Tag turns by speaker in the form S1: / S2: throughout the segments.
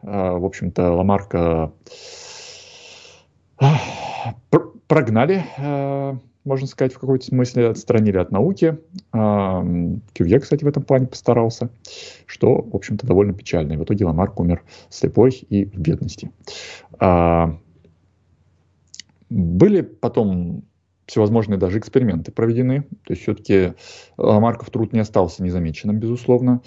S1: В общем-то, Ламарка прогнали, можно сказать, в какой-то смысле отстранили от науки. Кювье, кстати, в этом плане постарался, что, в общем-то, довольно печально. И в итоге Ламарк умер слепой и в бедности. Были потом всевозможные даже эксперименты проведены. То есть все-таки Ламарков труд не остался незамеченным, безусловно.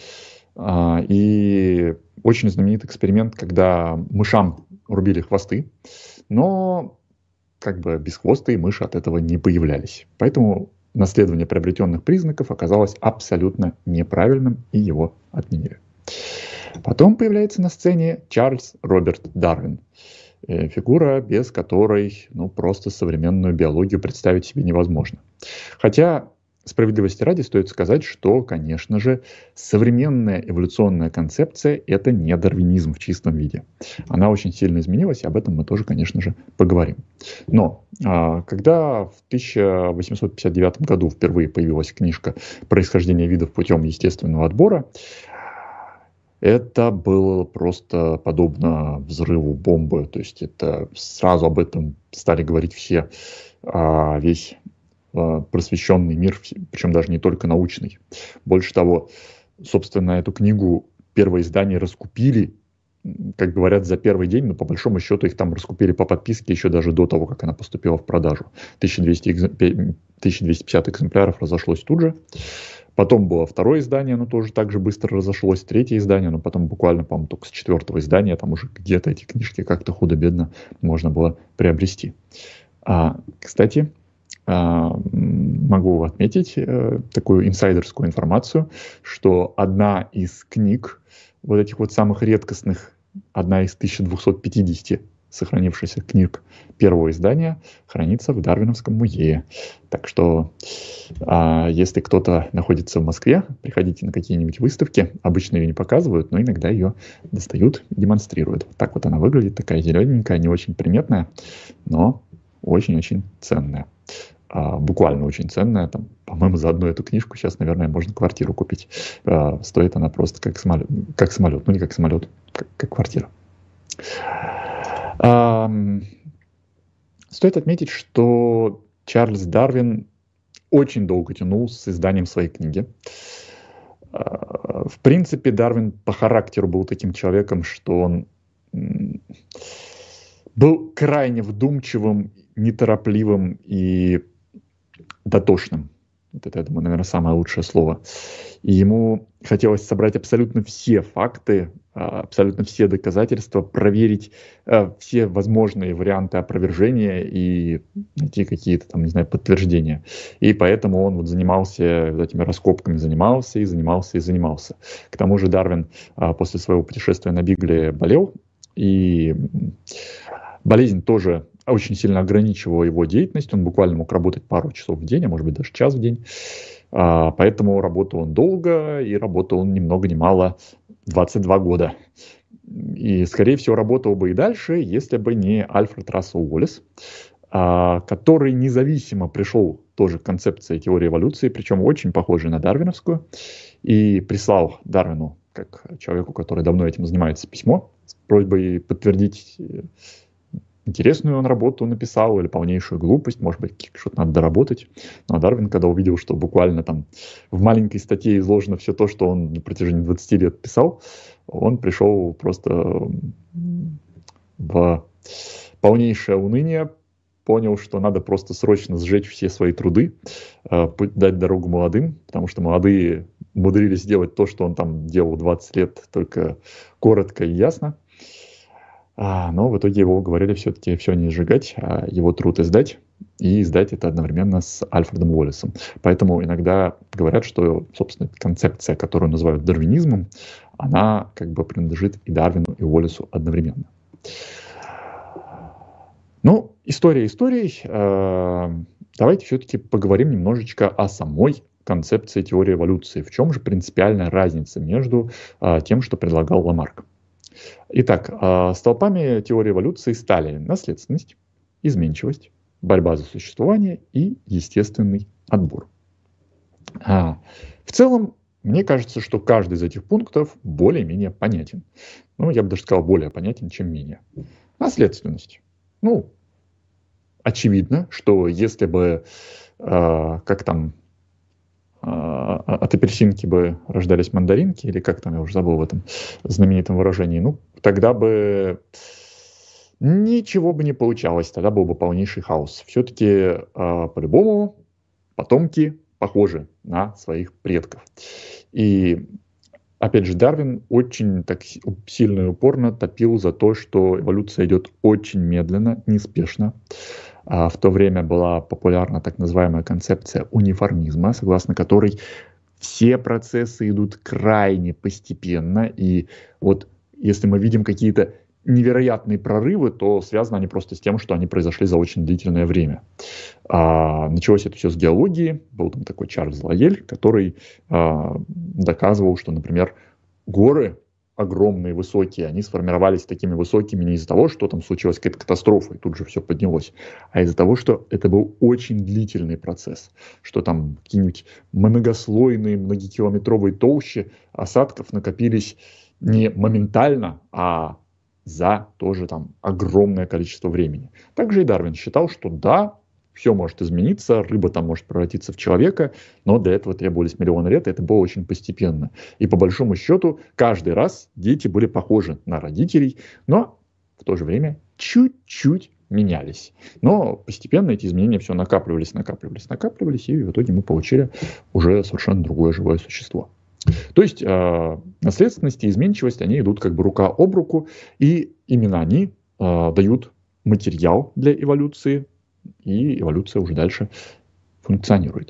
S1: И очень знаменит эксперимент, когда мышам рубили хвосты, но как бы бесхвостые мыши от этого не появлялись. Поэтому наследование приобретенных признаков оказалось абсолютно неправильным, и его отменили. Потом появляется на сцене Чарльз Роберт Дарвин. Фигура, без которой просто современную биологию представить себе невозможно. Хотя, справедливости ради, стоит сказать, что, конечно же, современная эволюционная концепция – это не дарвинизм в чистом виде. Она очень сильно изменилась, и об этом мы тоже, конечно же, поговорим. Но когда в 1859 году впервые появилась книжка «Происхождение видов путем естественного отбора», это было просто подобно взрыву бомбы. То есть это сразу об этом стали говорить все, весь просвещенный мир, причем даже не только научный. Больше того, собственно, эту книгу первое издание раскупили, как говорят, за первый день, но по большому счету их там раскупили по подписке еще даже до того, как она поступила в продажу. 1250 экземпляров разошлось тут же. Потом было второе издание, оно тоже так же быстро разошлось. Третье издание, но потом буквально, по-моему, только с четвертого издания там уже где-то эти книжки как-то худо-бедно можно было приобрести. Кстати, могу отметить такую инсайдерскую информацию, что одна из книг, вот этих вот самых редкостных, одна из 1250 сохранившихся книг первого издания, хранится в Дарвиновском музее. Так что, если кто-то находится в Москве, приходите на какие-нибудь выставки. Обычно ее не показывают, но иногда ее достают, демонстрируют. Вот так вот она выглядит, такая зелененькая, не очень приметная, но очень-очень ценная. Буквально очень ценная. Там, по-моему, за одну эту книжку сейчас, наверное, можно квартиру купить. Стоит она просто как самолет. Ну, не как самолет, как квартира. Стоит отметить, что Чарльз Дарвин очень долго тянул с изданием своей книги. В принципе, Дарвин по характеру был таким человеком, что он был крайне вдумчивым, неторопливым и дотошным. Вот это, я думаю, наверное, самое лучшее слово. И ему хотелось собрать абсолютно все факты, абсолютно все доказательства, проверить все возможные варианты опровержения и найти какие-то там, не знаю, подтверждения. И поэтому он вот занимался этими раскопками, занимался. К тому же Дарвин после своего путешествия на Бигле болел, и болезнь тоже очень сильно ограничивала его деятельность. Он буквально мог работать пару часов в день, а может быть даже час в день. Поэтому работал он долго, и работал он ни много ни мало 22 года. И, скорее всего, работал бы и дальше, если бы не Альфред Рассел Уоллес, который независимо пришел тоже к концепции теории эволюции, причем очень похожей на дарвиновскую, и прислал Дарвину, как человеку, который давно этим занимается, письмо с просьбой подтвердить интересную он работу написал или полнейшую глупость, может быть, что-то надо доработать. Но Дарвин, когда увидел, что буквально там в маленькой статье изложено все то, что он на протяжении 20 лет писал, он пришел просто в полнейшее уныние, понял, что надо просто срочно сжечь все свои труды, дать дорогу молодым, потому что молодые умудрились сделать то, что он там делал 20 лет, только коротко и ясно. Но в итоге его уговорили все-таки все не сжигать, а его труд издать. И издать это одновременно с Альфредом Уоллесом. Поэтому иногда говорят, что, собственно, концепция, которую называют дарвинизмом, она как бы принадлежит и Дарвину, и Уоллесу одновременно. Ну, история историей. Давайте все-таки поговорим немножечко о самой концепции теории эволюции. В чем же принципиальная разница между тем, что предлагал Ламарк? Итак, столпами теории эволюции стали наследственность, изменчивость, борьба за существование и естественный отбор. В целом, мне кажется, что каждый из этих пунктов более-менее понятен. Ну, я бы даже сказал, более понятен, чем менее. Наследственность. Ну, очевидно, что если бы, как там, от апельсинки бы рождались мандаринки, или как там, я уже забыл в этом знаменитом выражении, ну, тогда бы ничего бы не получалось, тогда был бы полнейший хаос. Все-таки, по-любому, потомки похожи на своих предков. И, опять же, Дарвин очень так сильно и упорно топил за то, что эволюция идет очень медленно, неспешно. В то время была популярна так называемая концепция униформизма, согласно которой все процессы идут крайне постепенно. И вот если мы видим какие-то невероятные прорывы, то связаны они просто с тем, что они произошли за очень длительное время. Началось это все с геологии. Был там такой Чарльз Лайель, который доказывал, что, например, горы огромные, высокие, они сформировались такими высокими не из-за того, что там случилась какая-то катастрофа, и тут же все поднялось, а из-за того, что это был очень длительный процесс, что там какие-нибудь многослойные, многокилометровые толщи осадков накопились не моментально, а за тоже там огромное количество времени. Также и Дарвин считал, что да, все может измениться, рыба там может превратиться в человека, но для этого требовались миллионы лет, и это было очень постепенно. И по большому счету, каждый раз дети были похожи на родителей, но в то же время чуть-чуть менялись. Но постепенно эти изменения все накапливались, и в итоге мы получили уже совершенно другое живое существо. То есть наследственность и изменчивость, они идут как бы рука об руку, и именно они дают материал для эволюции, и эволюция уже дальше функционирует.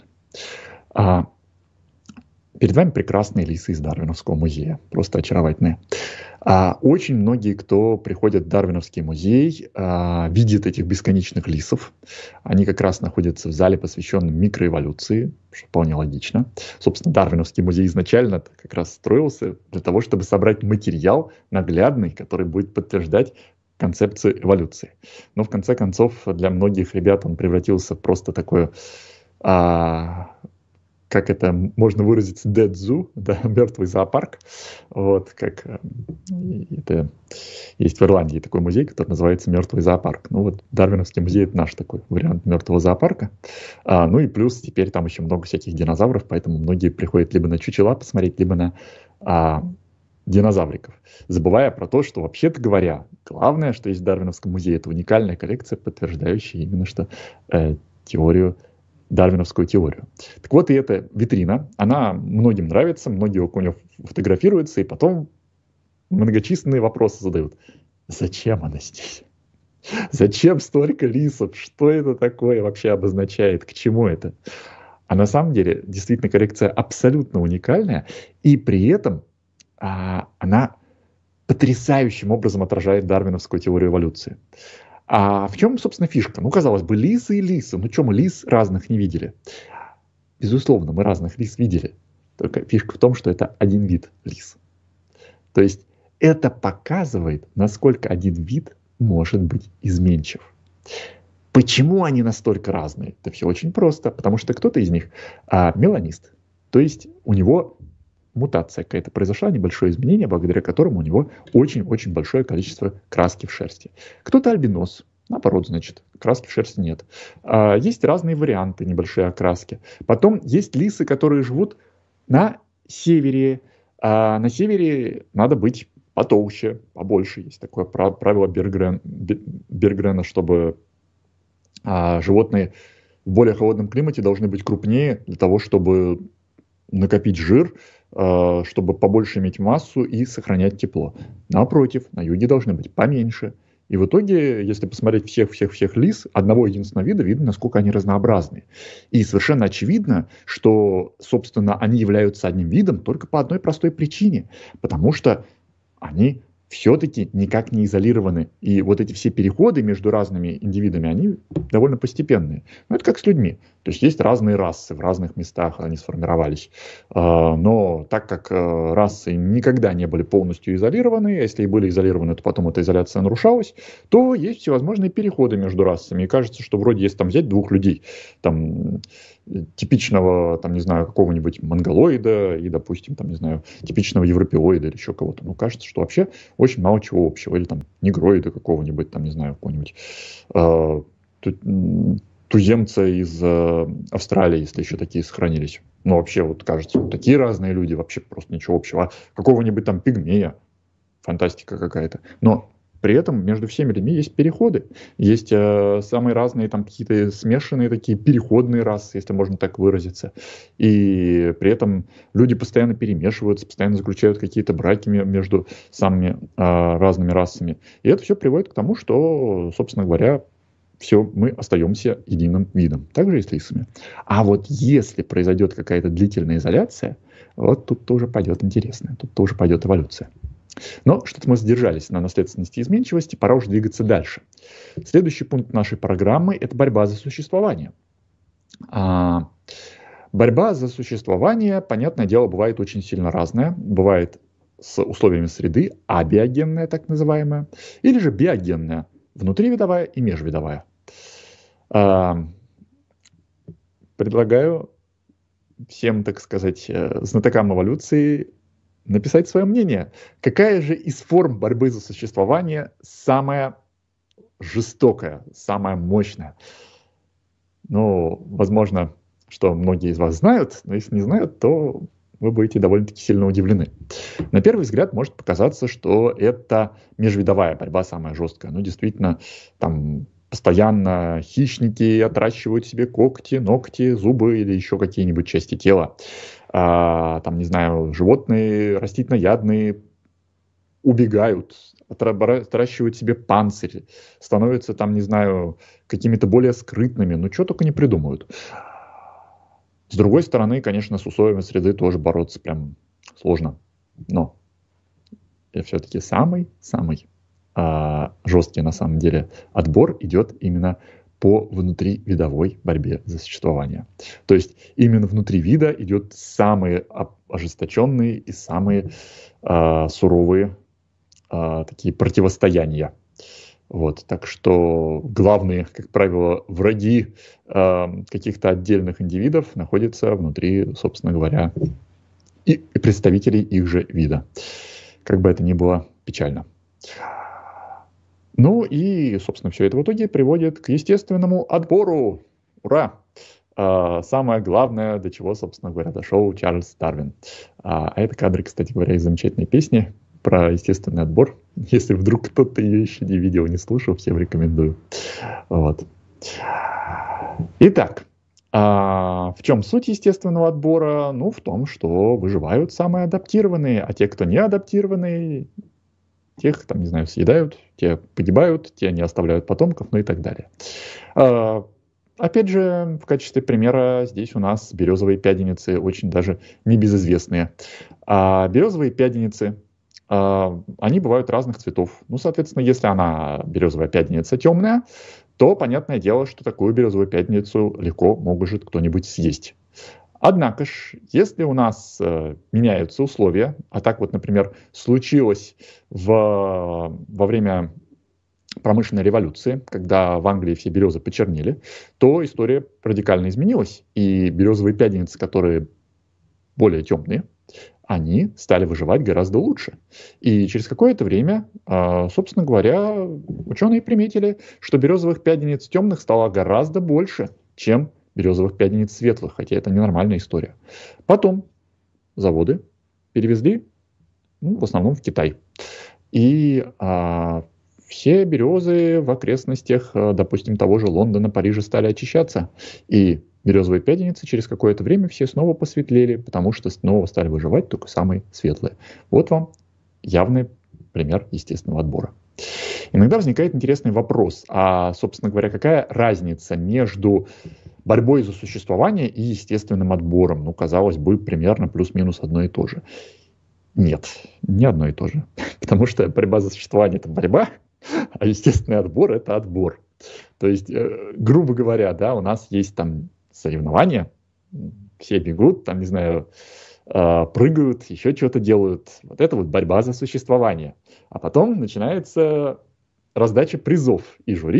S1: Перед вами прекрасные лисы из Дарвиновского музея, просто очаровательные. Очень многие, кто приходят в Дарвиновский музей, видят этих бесконечных лисов. Они как раз находятся в зале, посвященном микроэволюции, что вполне логично. Собственно, Дарвиновский музей изначально как раз строился для того, чтобы собрать материал наглядный, который будет подтверждать концепцию эволюции. Но в конце концов для многих ребят он превратился в просто такое, как это можно выразиться, dead zoo, да, мертвый зоопарк. Вот, как это есть в Ирландии такой музей, который называется «Мертвый зоопарк». Ну вот Дарвиновский музей — это наш такой вариант мертвого зоопарка. Ну и плюс теперь там еще много всяких динозавров, поэтому многие приходят либо на чучела посмотреть, либо на динозавриков, забывая про то, что, вообще-то говоря, главное, что есть в Дарвиновском музее, это уникальная коллекция, подтверждающая именно что дарвиновскую теорию. Так вот, и эта витрина, она многим нравится, многие около нее фотографируются, и потом многочисленные вопросы задают. Зачем она здесь? Зачем столько лисов? Что это такое вообще обозначает? К чему это? А на самом деле, действительно, коллекция абсолютно уникальная, и при этом она потрясающим образом отражает дарвиновскую теорию эволюции. А в чем, собственно, фишка? Ну, казалось бы, лисы и лисы. Ну, что, мы лис разных не видели? Безусловно, мы разных лис видели. Только фишка в том, что это один вид лис. То есть это показывает, насколько один вид может быть изменчив. Почему они настолько разные? Это все очень просто. Потому что кто-то из них меланист. То есть у него мутация какая-то произошла, небольшое изменение, благодаря которому у него очень-очень большое количество краски в шерсти. Кто-то альбинос, наоборот, значит, краски в шерсти нет. Есть разные варианты небольшой окраски. Потом есть лисы, которые живут на севере. На севере надо быть потолще, побольше. Есть такое правило Бергрена, чтобы животные в более холодном климате должны быть крупнее для того, чтобы накопить жир, чтобы побольше иметь массу и сохранять тепло. Напротив, на юге должны быть поменьше. И в итоге, если посмотреть всех лис одного единственного вида, видно, насколько они разнообразны. И совершенно очевидно, что, собственно, они являются одним видом только по одной простой причине. Потому что они все-таки никак не изолированы. И вот эти все переходы между разными индивидами, они довольно постепенные. Но это как с людьми. То есть есть разные расы, в разных местах они сформировались. Но так как расы никогда не были полностью изолированы, если и были изолированы, то потом эта изоляция нарушалась, то есть всевозможные переходы между расами. И кажется, что вроде если там взять двух людей, там типичного, там, не знаю, какого-нибудь монголоида и, допустим, там, не знаю, типичного европеоида или еще кого-то. Ну, кажется, что вообще очень мало чего общего. Или там негроида какого-нибудь, там, не знаю, какого-нибудь туземца из Австралии, если еще такие сохранились. Ну, вообще, вот кажется, вот такие разные люди, вообще просто ничего общего. А какого-нибудь там пигмея, фантастика какая-то. Но при этом между всеми людьми есть переходы. Есть самые разные там какие-то смешанные такие переходные расы, если можно так выразиться. И при этом люди постоянно перемешиваются, постоянно заключают какие-то браки между самыми разными расами. И это все приводит к тому, что, собственно говоря, все, мы остаемся единым видом. Также и с лисами. А вот если произойдет какая-то длительная изоляция, вот тут-то уже пойдет интересно, тут-то уже пойдет эволюция. Но что-то мы задержались на наследственности и изменчивости, пора уже двигаться дальше. Следующий пункт нашей программы – это борьба за существование. Борьба за существование, понятное дело, бывает очень сильно разная. Бывает с условиями среды, абиогенная так называемая, или же биогенная, внутривидовая и межвидовая. Предлагаю всем, так сказать, знатокам эволюции написать свое мнение. Какая же из форм борьбы за существование самая жестокая, самая мощная? Ну, возможно, что многие из вас знают, но если не знают, то вы будете довольно-таки сильно удивлены. На первый взгляд может показаться, что это межвидовая борьба самая жесткая. Ну, действительно, там постоянно хищники отращивают себе когти, ногти, зубы или еще какие-нибудь части тела. Там, не знаю, животные растительноядные убегают, отращивают себе панцирь, становятся там, не знаю, какими-то более скрытными, ну, что только не придумают. С другой стороны, конечно, с условиями среды тоже бороться прям сложно. Но все-таки самый жесткий на самом деле отбор идет именно по внутривидовой борьбе за существование. То есть именно внутри вида идет самые ожесточенные и самые суровые такие противостояния. Вот, так что главные, как правило, враги каких-то отдельных индивидов находятся внутри, собственно говоря, и представителей их же вида. Как бы это ни было печально. Ну и, собственно, все это в итоге приводит к естественному отбору. Ура! Самое главное, до чего, собственно говоря, дошел Чарльз Дарвин. А это кадры, кстати говоря, из замечательной песни про естественный отбор. Если вдруг кто-то ее еще не видел, не слушал, всем рекомендую. Вот. Итак, в чем суть естественного отбора? Ну, в том, что выживают самые адаптированные, а те, кто не адаптированные, тех, там, не знаю, съедают, те погибают, те не оставляют потомков, ну и так далее. Опять же, в качестве примера здесь у нас березовые пяденицы, очень даже небезызвестные. Березовые пяденицы, они бывают разных цветов. Ну, соответственно, если она, березовая пяденица, темная, то понятное дело, что такую березовую пяденицу легко может кто-нибудь съесть. Однако ж, если у нас меняются условия, а так вот, например, случилось во время промышленной революции, когда в Англии все березы почернели, то история радикально изменилась. И березовые пяденицы, которые более темные, они стали выживать гораздо лучше. И через какое-то время, собственно говоря, ученые приметили, что березовых пядениц темных стало гораздо больше, чем березовых пядениц светлых, хотя это ненормальная история. Потом заводы перевезли, в основном в Китай. И все березы в окрестностях, допустим, того же Лондона, Парижа стали очищаться. И березовые пяденицы через какое-то время все снова посветлели, потому что снова стали выживать только самые светлые. Вот вам явный пример естественного отбора. Иногда возникает интересный вопрос, собственно говоря, какая разница между борьбой за существование и естественным отбором? Ну, казалось бы, примерно плюс-минус одно и то же. Нет, не одно и то же. Потому что борьба за существование – это борьба, а естественный отбор – это отбор. То есть, грубо говоря, да, у нас есть там соревнования, все бегут, там, не знаю, прыгают, еще что-то делают. Вот это вот борьба за существование. А потом начинается раздача призов. И жюри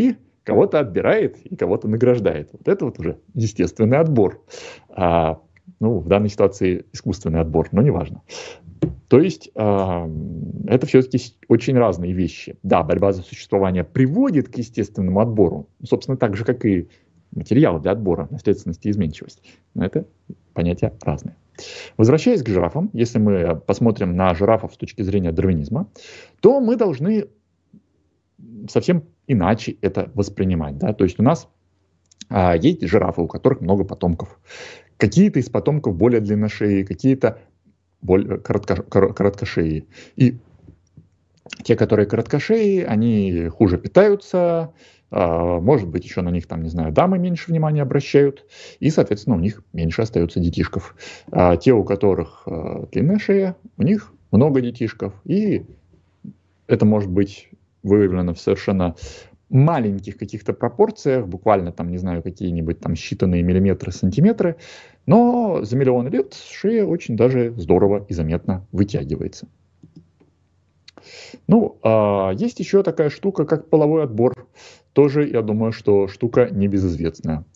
S1: кого-то отбирает и кого-то награждает. Вот это вот уже естественный отбор. Ну, в данной ситуации искусственный отбор, но неважно. То есть это все-таки очень разные вещи. Да, борьба за существование приводит к естественному отбору, собственно, так же, как и материал для отбора, наследственность и изменчивость. Но это понятия разные. Возвращаясь к жирафам, если мы посмотрим на жирафов с точки зрения дарвинизма, то мы должны совсем иначе это воспринимать. Да? То есть у нас есть жирафы, у которых много потомков. Какие-то из потомков более длинношеи, какие-то более короткошеи. И те, которые короткошеи, они хуже питаются, может быть, еще на них, там, не знаю, дамы меньше внимания обращают, и, соответственно, у них меньше остается детишков. Те, у которых длинная шея, у них много детишков, и это может быть выявлено в совершенно маленьких каких-то пропорциях, буквально там, не знаю, какие-нибудь там считанные миллиметры, сантиметры, но за миллионы лет шея очень даже здорово и заметно вытягивается. Ну, есть еще такая штука, как половой отбор. Тоже, я думаю, что штука небезызвестная.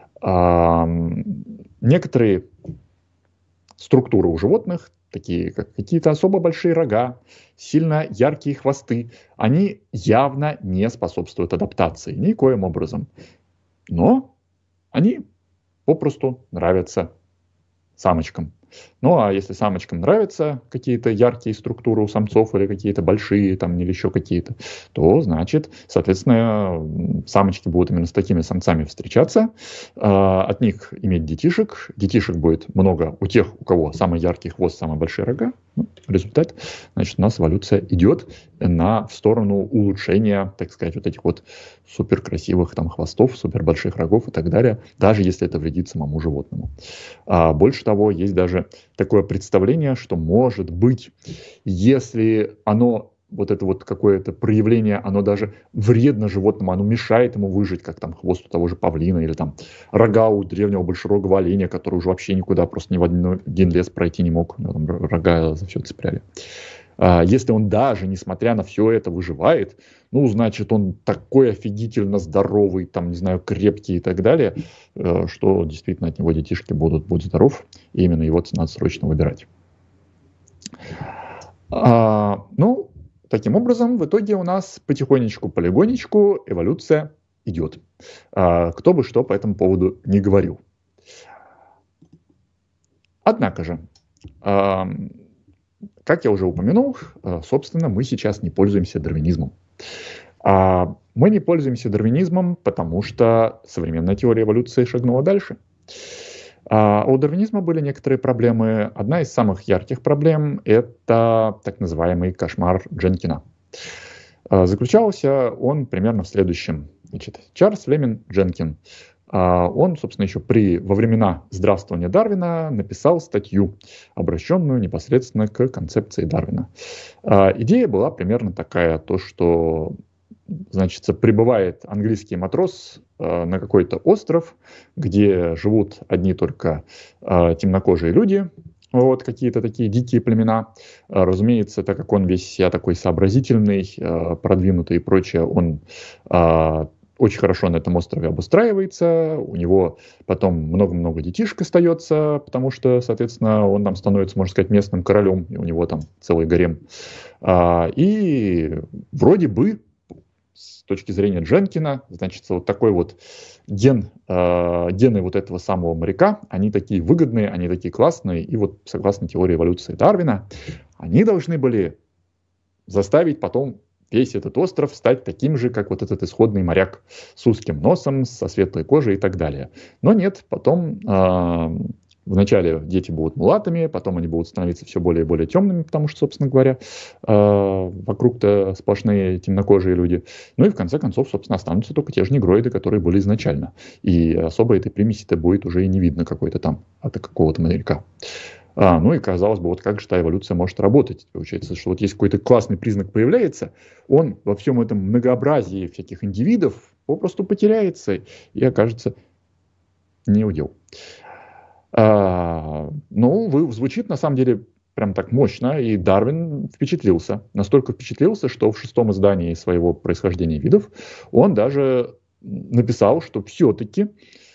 S1: Некоторые структуры у животных, такие как какие-то особо большие рога, сильно яркие хвосты, они явно не способствуют адаптации никоим образом. Но они попросту нравятся самочкам. Ну, а если самочкам нравятся какие-то яркие структуры у самцов или какие-то большие там или еще какие-то, то, значит, соответственно, самочки будут именно с такими самцами встречаться, от них иметь детишек. Детишек будет много у тех, у кого самый яркий хвост, самые большие рога. Ну, результат, значит, у нас эволюция идет в сторону улучшения, так сказать, вот этих вот супер красивых там хвостов, супер больших рогов и так далее, даже если это вредит самому животному. Больше того, есть даже такое представление, что может быть, если оно, вот это вот какое-то проявление, оно даже вредно животному, оно мешает ему выжить, как там хвост у того же павлина или там рога у древнего большерогого оленя, который уже вообще никуда просто ни в один лес пройти не мог, там рога за все цепляли. Если он даже, несмотря на все это, выживает, ну, значит, он такой офигительно здоровый, там, не знаю, крепкий и так далее, что действительно от него детишки будут здоров, и именно его надо срочно выбирать. Ну, таким образом, в итоге у нас потихонечку, полигонечку эволюция идет. Кто бы что по этому поводу не говорил. Однако же, как я уже упомянул, собственно, мы сейчас не пользуемся дарвинизмом. Мы не пользуемся дарвинизмом, потому что современная теория эволюции шагнула дальше. У дарвинизма были некоторые проблемы. Одна из самых ярких проблем – это так называемый кошмар Дженкина. Заключался он примерно в следующем. Значит, Чарльз Флеминг Дженкин, он, собственно, еще во времена здравствования Дарвина написал статью, обращенную непосредственно к концепции Дарвина. Идея была примерно такая, то, что, значит, прибывает английский матрос на какой-то остров, где живут одни только темнокожие люди, вот какие-то такие дикие племена. Разумеется, так как он весь себя такой сообразительный, продвинутый и прочее, он очень хорошо на этом острове обустраивается, у него потом много-много детишек остается, потому что, соответственно, он там становится, можно сказать, местным королем, и у него там целый гарем. И вроде бы, с точки зрения Дженкина, значит, вот такой вот гены вот этого самого моряка, они такие выгодные, они такие классные, и вот согласно теории эволюции Дарвина, они должны были заставить потом весь этот остров стать таким же, как вот этот исходный моряк с узким носом, со светлой кожей и так далее. Но нет, потом вначале дети будут мулатами, потом они будут становиться все более и более темными, потому что, собственно говоря, вокруг-то сплошные темнокожие люди. Ну и в конце концов, собственно, останутся только те же негроиды, которые были изначально. И особо этой примеси-то будет уже и не видно какой-то там от какого-то моряка. Ну и казалось бы, вот как же та эволюция может работать? Получается, что вот есть какой-то классный признак появляется, он во всем этом многообразии всяких индивидов попросту потеряется и окажется неудел. Ну, звучит на самом деле прям так мощно, и Дарвин впечатлился. Настолько впечатлился, что в 6-м издании своего «Происхождения видов» он даже написал, что все-таки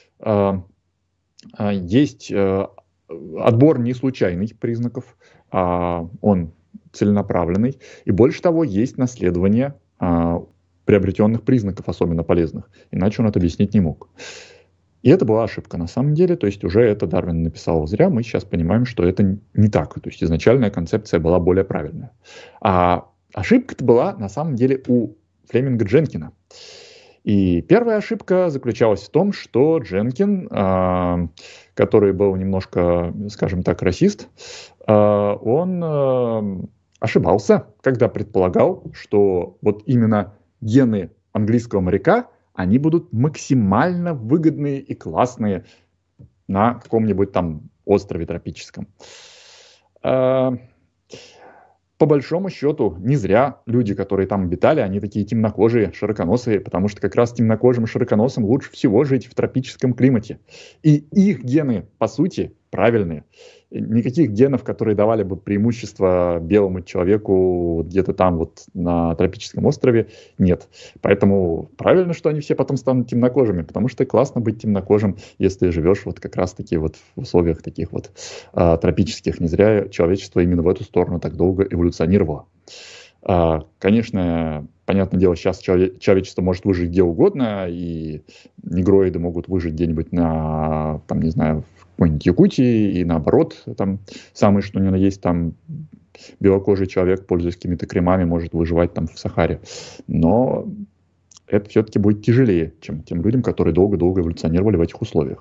S1: есть отбор не случайных признаков, он целенаправленный. И больше того, есть наследование приобретенных признаков, особенно полезных. Иначе он это объяснить не мог. И это была ошибка на самом деле. То есть уже это Дарвин написал зря. Мы сейчас понимаем, что это не так. То есть изначальная концепция была более правильная. А ошибка-то была на самом деле у Флеминга Дженкина. И первая ошибка заключалась в том, что Дженкин, который был немножко, скажем так, расист, он ошибался, когда предполагал, что вот именно гены английского моряка, они будут максимально выгодные и классные на каком-нибудь там острове тропическом. По большому счету, не зря люди, которые там обитали, они такие темнокожие, широконосые, потому что как раз темнокожим и широконосым лучше всего жить в тропическом климате. И их гены, по сути, правильные. Никаких генов, которые давали бы преимущество белому человеку где-то там вот на тропическом острове, нет. Поэтому правильно, что они все потом станут темнокожими, потому что классно быть темнокожим, если живешь вот как раз-таки вот в условиях таких вот тропических. Не зря человечество именно в эту сторону так долго эволюционировало. Конечно, понятное дело, сейчас человечество может выжить где угодно, и негроиды могут выжить где-нибудь на, там, не знаю, в какой-нибудь Якутии, и наоборот, там, самое что ни на есть, там, белокожий человек, пользуясь какими-то кремами, может выживать там в Сахаре. Но это все-таки будет тяжелее, чем тем людям, которые долго-долго эволюционировали в этих условиях.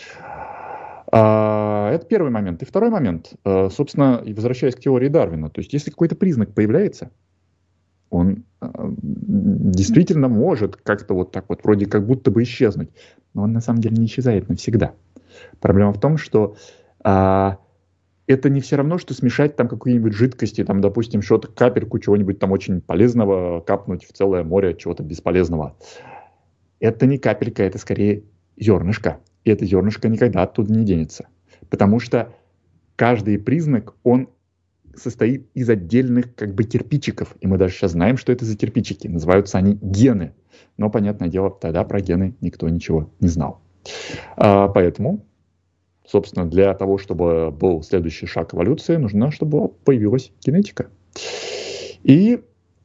S1: Это первый момент. И второй момент, собственно, возвращаясь к теории Дарвина, то есть если какой-то признак появляется, он действительно может как-то вот так вот вроде как будто бы исчезнуть, но он на самом деле не исчезает навсегда. Проблема в том, что это не все равно, что смешать там какие-нибудь жидкости, там, допустим, что-то, капельку чего-нибудь там очень полезного капнуть в целое море чего-то бесполезного. Это не капелька, это скорее зернышко. И это зернышко никогда оттуда не денется. Потому что каждый признак, он состоит из отдельных как бы кирпичиков. И мы даже сейчас знаем, что это за кирпичики. Называются они гены. Но, понятное дело, тогда про гены никто ничего не знал. Поэтому, собственно, для того, чтобы был следующий шаг эволюции, нужно, чтобы появилась генетика. И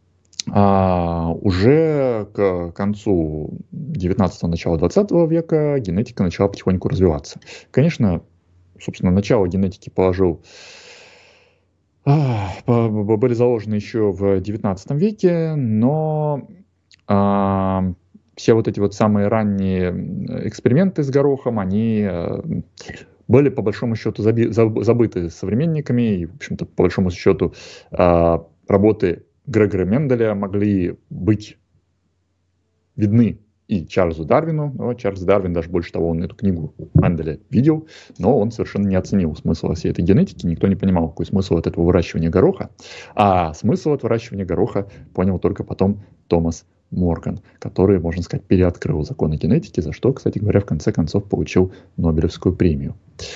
S1: уже к концу 19-го, начала 20 века генетика начала потихоньку развиваться. Конечно, собственно, начало генетики были заложены еще в 19 веке, но все вот эти вот самые ранние эксперименты с горохом, они были по большому счету забыты современниками, и, в общем-то, по большому счету работы Грегора Менделя могли быть видны и Чарльзу Дарвину, но Чарльз Дарвин, даже больше того, он эту книгу Менделя видел, но он совершенно не оценил смысла всей этой генетики, никто не понимал, какой смысл от этого выращивания гороха, а смысл от выращивания гороха понял только потом Томас Морган, который, можно сказать, переоткрыл законы генетики, за что, кстати говоря, в конце концов получил Нобелевскую премию.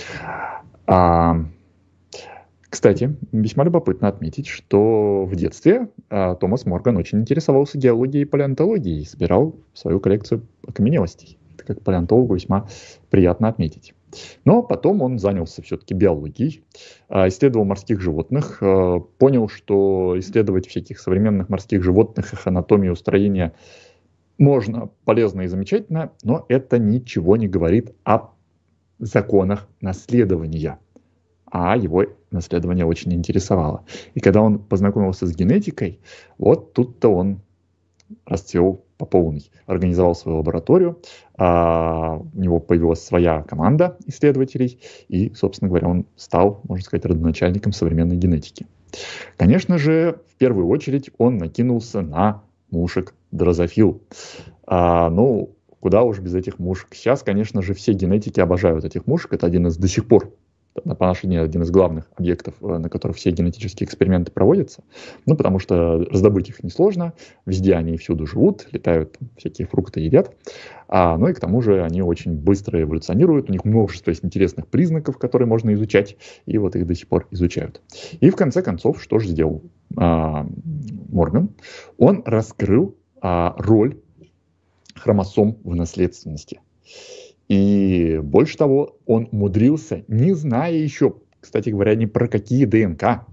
S1: Кстати, весьма любопытно отметить, что в детстве Томас Морган очень интересовался геологией и палеонтологией и собирал свою коллекцию окаменелостей. Это как палеонтологу весьма приятно отметить. Но потом он занялся все-таки биологией, исследовал морских животных, понял, что исследовать всяких современных морских животных, их анатомию, строение можно полезно и замечательно, но это ничего не говорит о законах наследования. А его наследование очень интересовало. И когда он познакомился с генетикой, вот тут-то он расцвел по полной. Организовал свою лабораторию, у него появилась своя команда исследователей, и, собственно говоря, он стал, можно сказать, родоначальником современной генетики. Конечно же, в первую очередь он накинулся на мушек дрозофил. Куда уж без этих мушек. Сейчас, конечно же, все генетики обожают этих мушек. Это до сих пор по нашей дне один из главных объектов, на которых все генетические эксперименты проводятся. Потому что раздобыть их несложно, везде они всюду живут, летают, всякие фрукты едят. И к тому же они очень быстро эволюционируют, у них множество есть интересных признаков, которые можно изучать, и вот их до сих пор изучают. И в конце концов, что же сделал Морган? Он раскрыл роль хромосом в наследственности. И больше того, он умудрился, не зная еще, кстати говоря, ни про какие ДНК,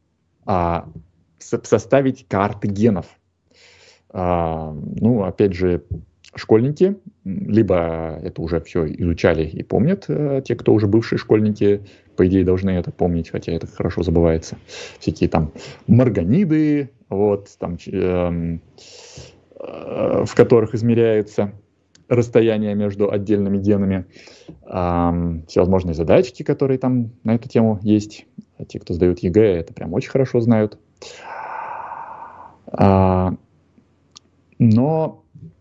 S1: составить карты генов. Ну, опять же, школьники, либо это уже все изучали и помнят, те, кто уже бывшие школьники, по идее, должны это помнить, хотя это хорошо забывается. Всякие там марганиды, вот, там, в которых измеряется расстояние между отдельными генами, всевозможные задачки, которые там на эту тему есть. Те, кто сдают ЕГЭ, это прям очень хорошо знают. Но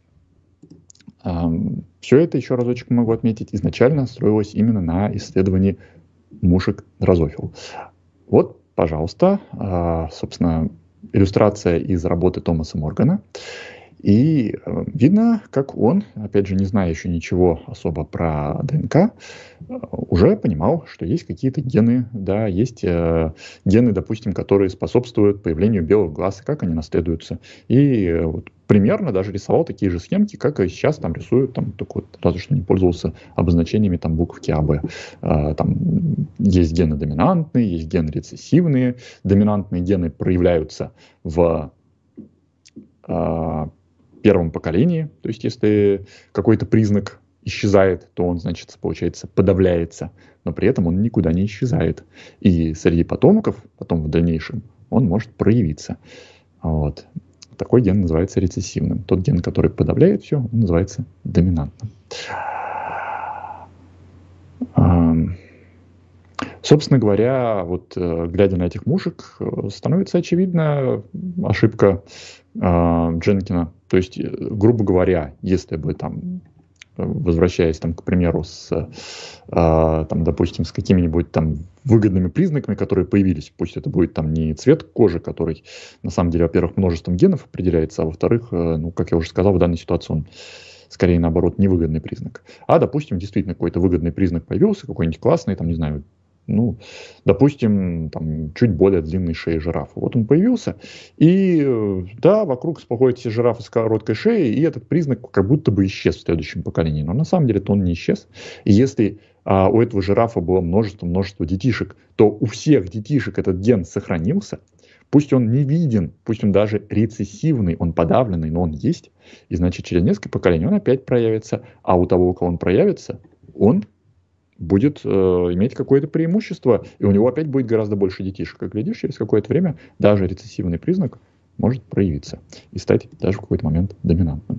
S1: все это, еще разочек могу отметить, изначально строилось именно на исследовании мушек дрозофил. Вот, пожалуйста, собственно, иллюстрация из работы Томаса Моргана. И видно, как он, опять же, не зная еще ничего особо про ДНК, уже понимал, что есть какие-то гены, да, есть гены, допустим, которые способствуют появлению белых глаз, и как они наследуются. И вот примерно даже рисовал такие же схемки, как и сейчас там рисуют, там, только вот разве что не пользовался обозначениями там буковки АБ. Там есть гены доминантные, есть гены рецессивные. Доминантные гены проявляются в первом поколении, то есть если какой-то признак исчезает, то он, значит, получается, подавляется, но при этом он никуда не исчезает. И среди потомков, потом в дальнейшем, он может проявиться. Вот. Такой ген называется рецессивным. Тот ген, который подавляет все, он называется доминантным. Собственно говоря, вот глядя на этих мушек, становится очевидна ошибка Дженкина. То есть, грубо говоря, если бы там, возвращаясь там, к примеру, там, допустим, с какими-нибудь там выгодными признаками, которые появились, пусть это будет там не цвет кожи, который на самом деле, во-первых, множеством генов определяется, а во-вторых, ну, как я уже сказал, в данной ситуации он скорее, наоборот, невыгодный признак. А, допустим, действительно какой-то выгодный признак появился, какой-нибудь классный, там, не знаю, ну, допустим, там, чуть более длинной шеи жирафа. Вот он появился, и да, вокруг сплохуют все жирафы с короткой шеей, и этот признак как будто бы исчез в следующем поколении. Но на самом деле-то он не исчез. И если у этого жирафа было множество детишек, то у всех детишек этот ген сохранился. Пусть он не виден, пусть он даже рецессивный, он подавленный, но он есть. И значит, через несколько поколений он опять проявится. А у того, у кого он проявится, он будет иметь какое-то преимущество, и у него опять будет гораздо больше детишек. Как глядишь, через какое-то время даже рецессивный признак может проявиться и стать даже в какой-то момент доминантным.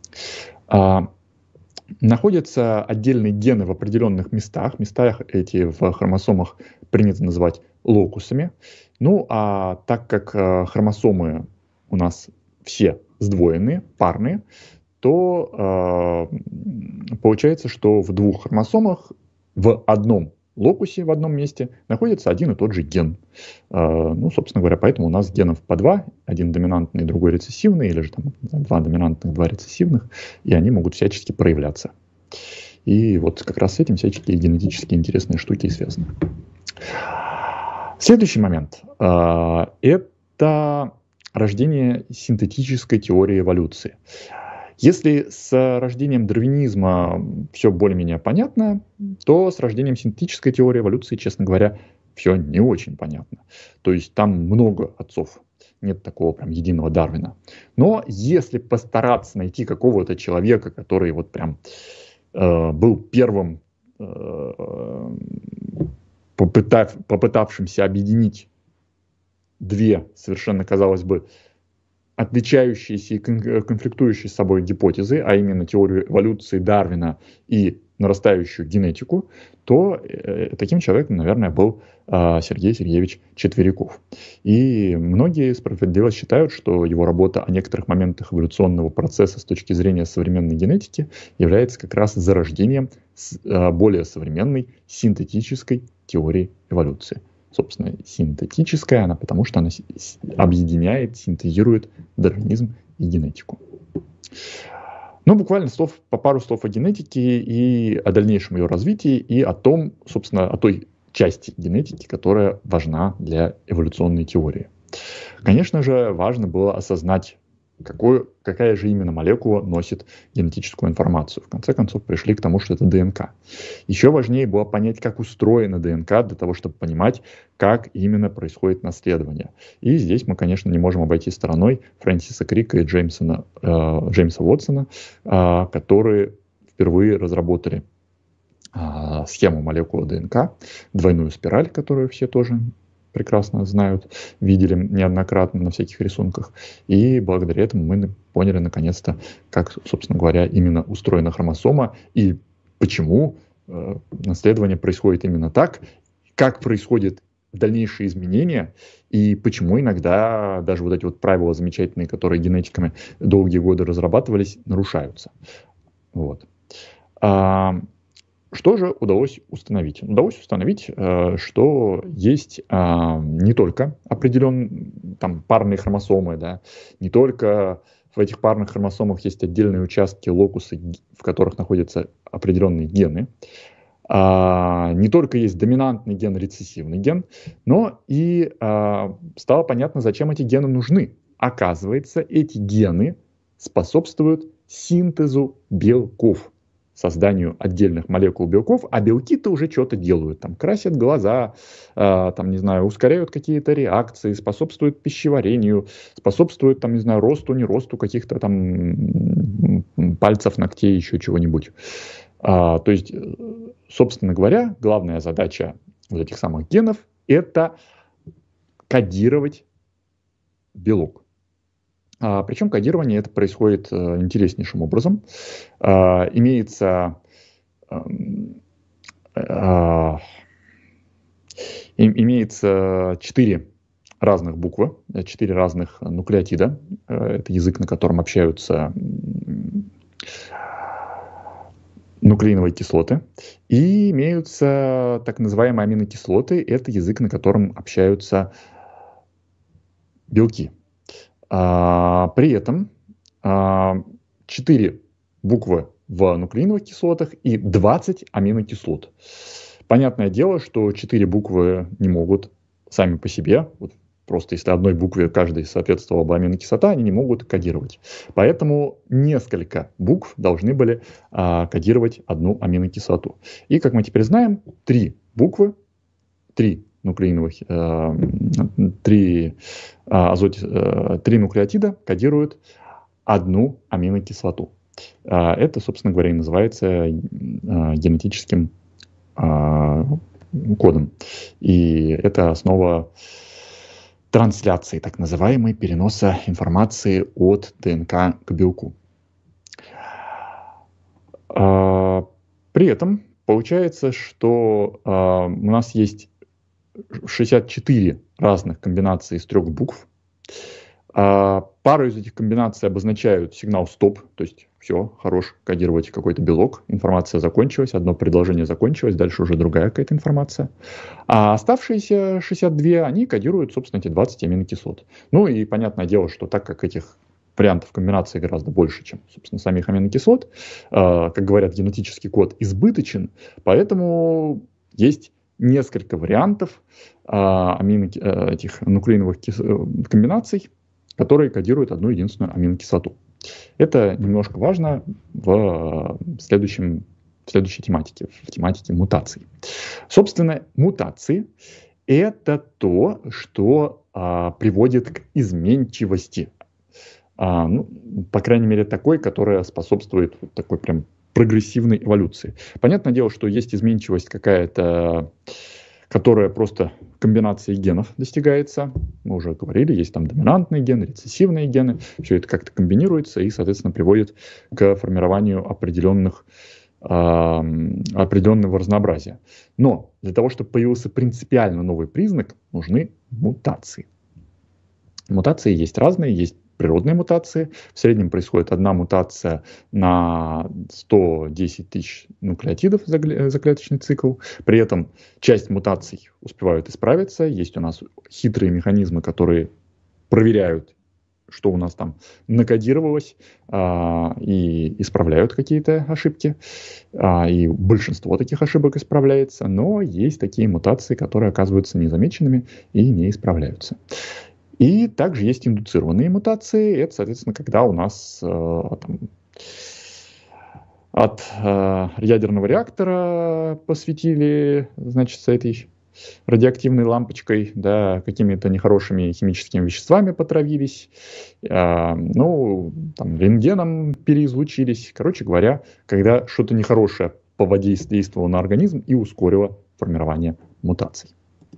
S1: Находятся отдельные гены в определенных местах. Места эти в хромосомах принято называть локусами. Ну, а так как хромосомы у нас все сдвоенные, парные, то получается, что в двух хромосомах в одном локусе, в одном месте находится один и тот же ген. Ну, собственно говоря, поэтому у нас генов по два, один доминантный, другой рецессивный, или же там два доминантных, два рецессивных, и они могут всячески проявляться. И вот как раз с этим всяческие генетически интересные штуки и связаны. Следующий момент – это рождение синтетической теории эволюции. Если с рождением дарвинизма все более-менее понятно, то с рождением синтетической теории эволюции, честно говоря, все не очень понятно. То есть там много отцов, нет такого прям единого Дарвина. Но если постараться найти какого-то человека, который вот прям был первым попытавшимся объединить две совершенно, казалось бы, отличающиеся и конфликтующие с собой гипотезы, а именно теорию эволюции Дарвина и нарастающую генетику, то таким человеком, наверное, был Сергей Сергеевич Четвериков. И многие справедливо считают, что его работа о некоторых моментах эволюционного процесса с точки зрения современной генетики является как раз зарождением более современной синтетической теории эволюции. Собственно, синтетическая она, потому что она объединяет, синтезирует дарвинизм и генетику. Ну, буквально по пару слов о генетике и о дальнейшем ее развитии, и о том, собственно, о той части генетики, которая важна для эволюционной теории. Конечно же, важно было осознать какая же именно молекула носит генетическую информацию. В конце концов, пришли к тому, что это ДНК. Еще важнее было понять, как устроена ДНК, для того, чтобы понимать, как именно происходит наследование. И здесь мы, конечно, не можем обойти стороной Фрэнсиса Крика и Джеймса Уотсона, которые впервые разработали схему молекулы ДНК, двойную спираль, которую все тоже прекрасно знают, видели неоднократно на всяких рисунках. И благодаря этому мы поняли наконец-то, как, собственно говоря, именно устроена хромосома и почему наследование происходит именно так, как происходят дальнейшие изменения и почему иногда даже вот эти вот правила замечательные, которые генетиками долгие годы разрабатывались, нарушаются. Вот. Что же удалось установить? Удалось установить, что есть не только определенные там, парные хромосомы, да, не только в этих парных хромосомах есть отдельные участки, локусы, в которых находятся определенные гены, не только есть доминантный ген, рецессивный ген, но и стало понятно, зачем эти гены нужны. Оказывается, эти гены способствуют синтезу белков, созданию отдельных молекул белков, а белки-то уже что-то делают, там красят глаза, там, не знаю, ускоряют какие-то реакции, способствуют пищеварению, способствуют, там, не знаю, росту, не росту каких-то там пальцев, ногтей, еще чего-нибудь. То есть, собственно говоря, главная задача вот этих самых генов – это кодировать белок. Причем кодирование это происходит интереснейшим образом. Имеется 4 разных буквы, 4 разных нуклеотида. Это язык, на котором общаются нуклеиновые кислоты. И имеются так называемые аминокислоты. Это язык, на котором общаются белки. При этом 4 буквы в нуклеиновых кислотах и 20 аминокислот. Понятное дело, что 4 буквы не могут сами по себе, вот просто если одной букве каждой соответствовала бы аминокислота, они не могут кодировать. Поэтому несколько букв должны были кодировать одну аминокислоту. И, как мы теперь знаем, 3 буквы, 3 нуклеотида кодируют одну аминокислоту. Это, собственно говоря, и называется генетическим кодом. И это основа трансляции, так называемой, переноса информации от ДНК к белку. При этом получается, что у нас есть 64 разных комбинаций из 3 букв. Пару из этих комбинаций обозначают сигнал стоп, то есть все, хорош кодировать какой-то белок, информация закончилась, одно предложение закончилось, дальше уже другая какая-то информация. А оставшиеся 62, они кодируют, собственно, эти 20 аминокислот. Ну и понятное дело, что так как этих вариантов комбинации гораздо больше, чем, собственно, самих аминокислот, как говорят, генетический код избыточен, поэтому есть несколько вариантов этих нуклеиновых комбинаций, которые кодируют одну единственную аминокислоту. Это немножко важно в следующей тематике, в тематике мутаций. Собственно, мутации – это то, что приводит к изменчивости. По крайней мере, такой, которая способствует такой прям прогрессивной эволюции. Понятное дело, что есть изменчивость какая-то, которая просто комбинацией генов достигается. Мы уже говорили, есть там доминантные гены, рецессивные гены. Все это как-то комбинируется и, соответственно, приводит к формированию определенного разнообразия. Но для того, чтобы появился принципиально новый признак, нужны мутации. Мутации есть разные, есть природные мутации. В среднем происходит одна мутация на 110 тысяч нуклеотидов за клеточный цикл. При этом часть мутаций успевают исправиться. Есть у нас хитрые механизмы, которые проверяют, что у нас там накодировалось, и исправляют какие-то ошибки. И большинство таких ошибок исправляется. Но есть такие мутации, которые оказываются незамеченными и не исправляются. И также есть индуцированные мутации. Это, соответственно, когда у нас от ядерного реактора посветили, значит, с этой радиоактивной лампочкой, да, какими-то нехорошими химическими веществами потравились, рентгеном переизлучились. Короче говоря, когда что-то нехорошее поводействовало на организм и ускорило формирование мутаций.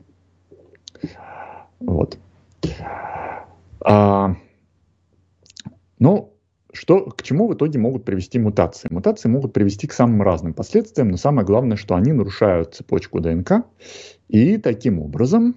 S1: Вот. К чему в итоге могут привести мутации? Мутации могут привести к самым разным последствиям, но самое главное, что они нарушают цепочку ДНК, и таким образом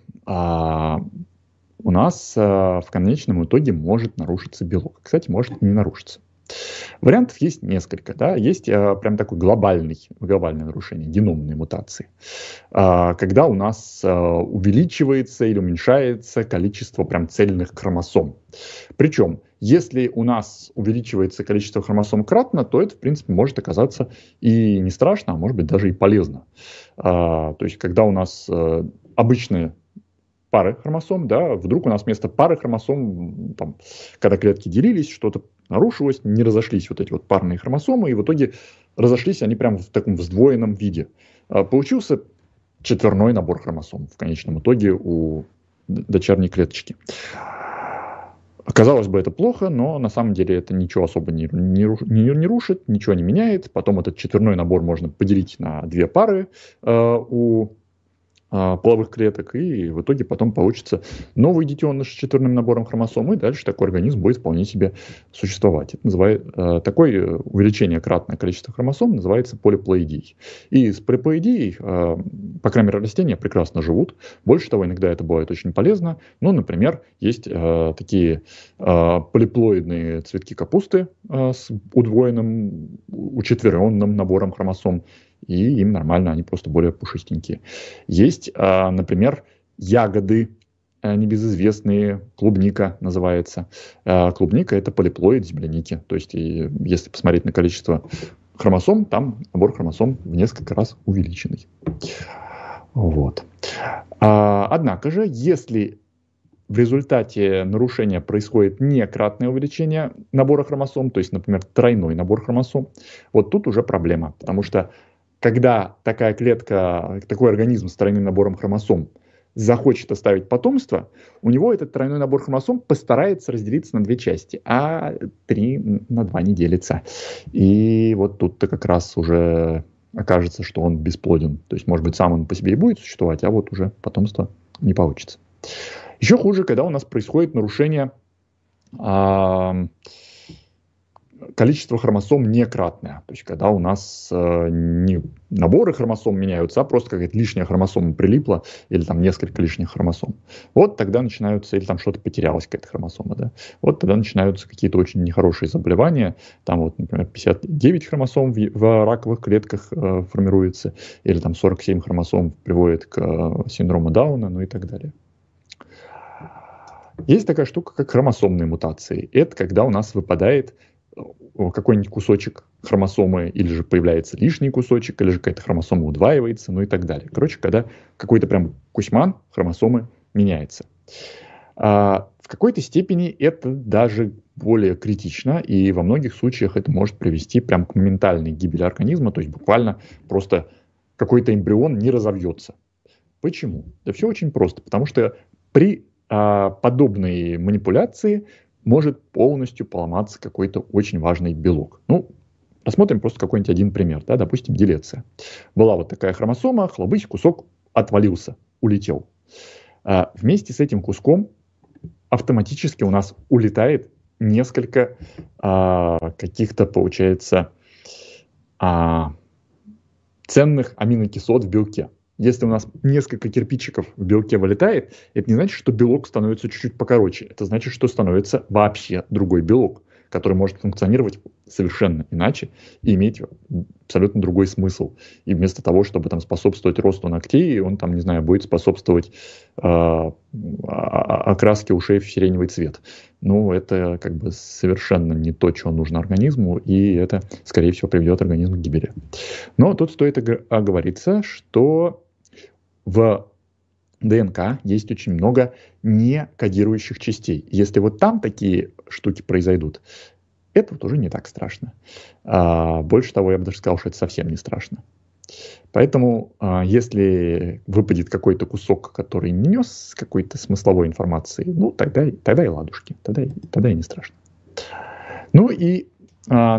S1: у нас в конечном итоге может нарушиться белок. Кстати, может и не нарушиться. Вариантов есть несколько. Да? Есть прям такое глобальное нарушение, геномные мутации. Когда у нас увеличивается или уменьшается количество прям цельных хромосом. Причем, если у нас увеличивается количество хромосом кратно, то это, в принципе, может оказаться и не страшно, а может быть даже и полезно. То есть, когда у нас обычные пары хромосом, да, вдруг у нас вместо пары хромосом, когда клетки делились, что-то нарушилось, не разошлись вот эти вот парные хромосомы, и в итоге разошлись они прямо в таком сдвоенном виде. Получился четверной набор хромосом в конечном итоге у дочерней клеточки. Казалось бы, это плохо, но на самом деле это ничего особо не рушит, ничего не меняет. Потом этот четверной набор можно поделить на две пары у половых клеток, и в итоге потом получится новый детеныш с четверным набором хромосом, и дальше такой организм будет вполне себе существовать. Такое увеличение кратное количества хромосом называется полиплоидией. И с полиплоидией, по крайней мере, растения прекрасно живут. Больше того, иногда это бывает очень полезно. Ну, например, есть такие полиплоидные цветки капусты с удвоенным, учетверенным набором хромосом, и им нормально, они просто более пушистенькие. Есть, например, ягоды небезызвестные, клубника называется. Клубника – это полиплоид земляники. То есть, если посмотреть на количество хромосом, там набор хромосом в несколько раз увеличенный. Вот. Однако же, если в результате нарушения происходит не кратное увеличение набора хромосом, то есть, например, тройной набор хромосом, вот тут уже проблема, потому что когда такая клетка, такой организм с тройным набором хромосом захочет оставить потомство, у него этот тройной набор хромосом постарается разделиться на две части, а 3 на 2 не делится. И вот тут-то как раз уже окажется, что он бесплоден. То есть, может быть, сам он по себе и будет существовать, а вот уже потомство не получится. Еще хуже, когда у нас происходит нарушение количество хромосом некратное. То есть, когда у нас не наборы хромосом меняются, а просто какая-то лишняя хромосома прилипла, или там несколько лишних хромосом. Вот тогда начинаются, или там что-то потерялось, какая-то хромосома, да. Вот тогда начинаются какие-то очень нехорошие заболевания. Там вот, например, 59 хромосом в раковых клетках формируется, или там 47 хромосом приводит к синдрому Дауна, ну и так далее. Есть такая штука, как хромосомные мутации. Это когда у нас выпадает какой-нибудь кусочек хромосомы, или же появляется лишний кусочек, или же какая-то хромосома удваивается, ну и так далее. Короче, когда какой-то прям кусьман хромосомы меняется. В какой-то степени это даже более критично, и во многих случаях это может привести прям к моментальной гибели организма, то есть буквально просто какой-то эмбрион не разовьется. Почему? Да все очень просто, потому что при подобной манипуляции может полностью поломаться какой-то очень важный белок. Ну, рассмотрим просто какой-нибудь один пример, да, допустим, делеция. Была вот такая хромосома, хлобысь, кусок отвалился, улетел. Вместе с этим куском автоматически у нас улетает несколько каких-то, получается, ценных аминокислот в белке. Если у нас несколько кирпичиков в белке вылетает, это не значит, что белок становится чуть-чуть покороче. Это значит, что становится вообще другой белок, который может функционировать совершенно иначе и иметь абсолютно другой смысл. И вместо того, чтобы там способствовать росту ногтей, он там, не знаю, будет способствовать окраске ушей в сиреневый цвет. Ну, это как бы совершенно не то, что нужно организму, и это, скорее всего, приведет организм к гибели. Но тут стоит оговориться, что в ДНК есть очень много некодирующих частей. Если вот там такие штуки произойдут, это вот уже не так страшно. Больше того, я бы даже сказал, что это совсем не страшно. Поэтому, если выпадет какой-то кусок, который не нес какой-то смысловой информации, ну, тогда и ладушки, тогда и не страшно. Ну и